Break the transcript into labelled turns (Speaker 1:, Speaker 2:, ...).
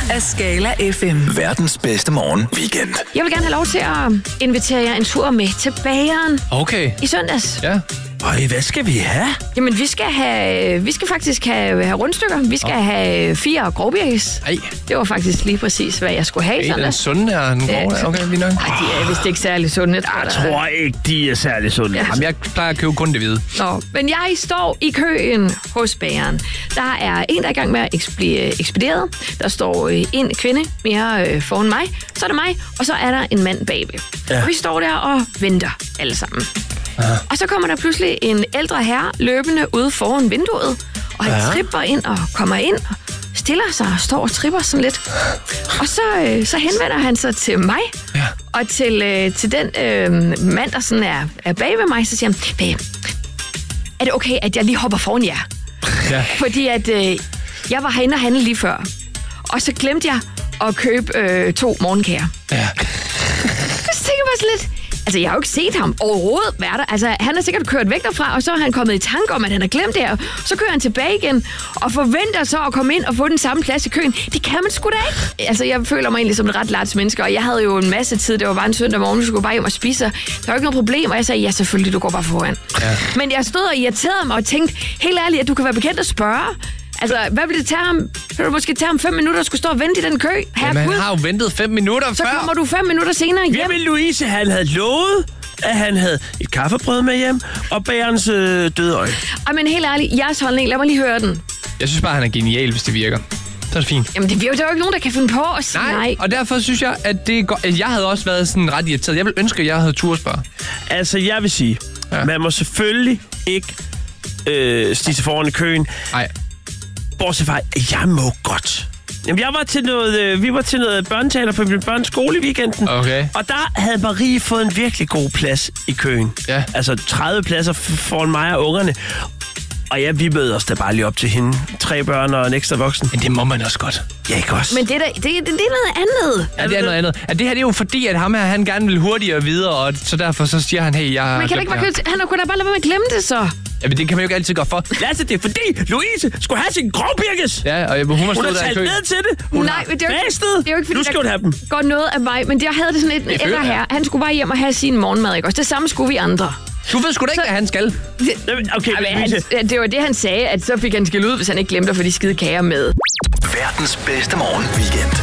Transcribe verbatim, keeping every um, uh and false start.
Speaker 1: af Skala F M.
Speaker 2: Verdens bedste morgen weekend.
Speaker 3: Jeg vil gerne have lov til at invitere jer en tur med til bageren
Speaker 4: Okay.
Speaker 3: i søndags.
Speaker 4: Ja.
Speaker 5: Øj, hvad skal vi have?
Speaker 3: Jamen, vi skal have, vi skal faktisk have, have rundstykker. Vi skal oh. have fire grovbirkes.
Speaker 4: Ej.
Speaker 3: Det var faktisk lige præcis, hvad jeg skulle have i
Speaker 4: Hey, den
Speaker 3: søndags.
Speaker 4: sunde og den grove. Okay, lige nok.
Speaker 3: Ej, de er vist ikke særlig sunde.
Speaker 5: Jeg tror ikke, de er særlig sunde.
Speaker 3: Ja.
Speaker 4: Jamen, jeg plejer at købe kun det hvide.
Speaker 3: Nå, men jeg står i køen hos bageren. Der er en, der er i gang med at blive ekspederet. Der står øh, en kvinde mere øh, foran mig. Så er der mig, og så er der en mand bagved. Ja. Vi står der og venter alle sammen. Aha. Og så kommer der pludselig en ældre herre løbende ude foran vinduet. Og han ja. tripper ind og kommer ind og stiller sig og står og tripper sådan lidt. Og så, øh, så henvender han sig til mig. Ja. Og til, øh, til den øh, mand, der sådan er, er bag ved mig, så siger han, babe, er det okay, at jeg lige hopper foran jer? Ja. Fordi at øh, jeg var herinde og handle lige før. Og så glemte jeg at købe øh, to morgenkager. Ja. Så tænker jeg bare sådan lidt... Altså, jeg har jo ikke set ham overhovedet være der. Altså, han har sikkert kørt væk derfra, og så er han kommet i tanke om, at han har glemt det her. Så kører han tilbage igen, og forventer så at komme ind og få den samme plads i køen. Det kan man sgu da ikke. Altså, jeg føler mig egentlig som et ret larts menneske, og jeg havde jo en masse tid. Det var bare en søndag morgen, vi skulle bare hjem og spise. Der var ikke noget problem, og jeg sagde, ja, selvfølgelig, du går bare foran. Ja. Men jeg stod og irriterede mig og tænkte, helt ærligt, at du kan være bekendt at spørge. Altså, hvad vil det tage ham? Vil du måske tage ham fem minutter og skulle stå og vente i den kø?
Speaker 4: Jamen, han har jo ventet fem minutter
Speaker 3: så
Speaker 4: før.
Speaker 3: Så kommer du fem minutter senere hjem.
Speaker 5: Hvem vil Louise? Han havde lovet, at han havde et kaffebrød med hjem, og bagerens øh, døde øje.
Speaker 3: Ej, men helt ærligt, jeres holdning, lad mig lige høre den.
Speaker 4: Jeg synes bare, han er genial, hvis det virker. Så er det fint.
Speaker 3: Jamen, det virker der jo ikke nogen, der kan finde på at sige nej. nej.
Speaker 4: Og derfor synes jeg, at det går... Jeg havde også været sådan ret irriteret. Jeg ville ønske, at jeg havde turde spørge.
Speaker 5: Altså, jeg vil sige, ja. man må selvfølgelig ikke øh, stige sig foran i køen.
Speaker 4: Nej.
Speaker 5: Bortset fra, jeg må godt. Jamen, jeg var til noget, øh, vi var til noget børneteater på min børns skole i weekenden.
Speaker 4: Okay.
Speaker 5: Og der havde Marie fået en virkelig god plads i køen. Ja. Altså tredive pladser foran mig og ungerne. Og ja, vi møder os da bare lige op til hende. Tre børn og en ekstra voksen.
Speaker 4: Men det må man også godt.
Speaker 5: Ja, ikke også?
Speaker 3: Men det er, da, det, det, det er noget andet.
Speaker 4: Ja, det er noget andet. Ja, det her det er jo fordi, at ham her, han gerne vil hurtigere videre, og så derfor så siger han, hey, jeg...
Speaker 3: Men kan ikke bare, han har kunnet bare lade være med at glemme det, så.
Speaker 4: Ja, men det kan man jo ikke altid gå for.
Speaker 5: Lasse, det er fordi Louise skulle have sin grovbirkes.
Speaker 4: Ja, og hun har stået
Speaker 5: der i køen. Hun har talt ned til det. Hun
Speaker 3: Nej, men det er jo ikke, det er jo ikke fordi,
Speaker 5: nu skal hun have dem.
Speaker 3: Går noget af mig, men jeg havde det sådan et ældre her. Han skulle bare hjem og have sin morgenmad, ikke også? Det samme skulle vi andre.
Speaker 4: Du ved sgu da ikke, så, hvad han skal.
Speaker 3: Det,
Speaker 5: okay,
Speaker 3: men han, det var det, han sagde, at så fik han skæld ud, hvis han ikke glemte at få de skide kager med.
Speaker 2: Verdens bedste morgen weekend.